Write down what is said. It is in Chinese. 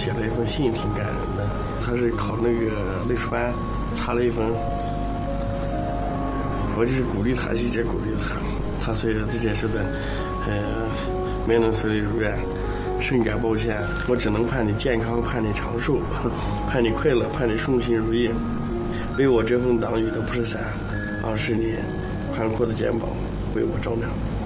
写了一封信，挺感人的。他是考那个类术班，差了1分，我就是鼓励他，一直鼓励他。他随着这件事的，没能顺利如愿，深感抱歉。我只能盼你健康，盼你长寿，盼你快乐，盼你顺心如意。为我遮风挡雨的不是伞，而是你宽阔的肩膀，为我照亮。